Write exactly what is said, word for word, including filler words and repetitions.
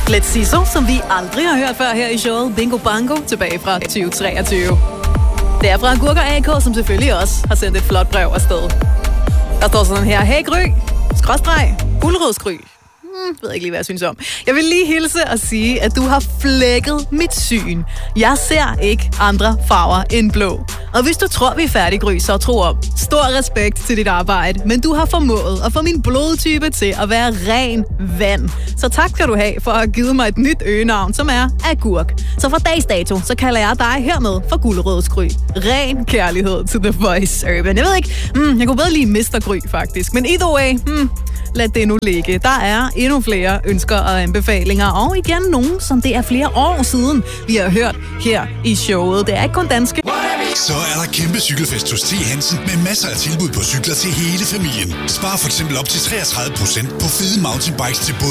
Let's Siso, som vi aldrig har hørt før her i showet Bingo Bango, tilbage fra tyve treogtyve. Det er fra Agurker A K, som selvfølgelig også har sendt et flot brev afsted. Der står sådan her: Hey Gry, skråstreg, gulerodsgry. Hmm, ved ikke lige, hvad jeg synes om. Jeg vil lige hilse og sige, at du har flækket mit syn. Jeg ser ikke andre farver end blå. Og hvis du tror, vi er færdige, Gry, så tro om. Stor respekt til dit arbejde, men du har formået at få min blodtype til at være ren vand. Så tak skal du have for at have givet mig et nyt øgenavn, som er agurk. Så fra dags dato, så kalder jeg dig hermed for gulerodsgry. Ren kærlighed til The Voice Urban. Jeg ved ikke, hmm, jeg kunne bedre lide mister Gry faktisk. Men either way, hmm, lad det nu ligge. Der er endnu flere ønsker og anbefalinger, og igen nogen, som det er flere år siden, vi har hørt her i showet. Det er ikke kun danske. Så er der kæmpe cykelfest hos T. Hansen med masser af tilbud på cykler til hele familien. Spar for eksempel op til treogtredive procent på fede mountainbikes til både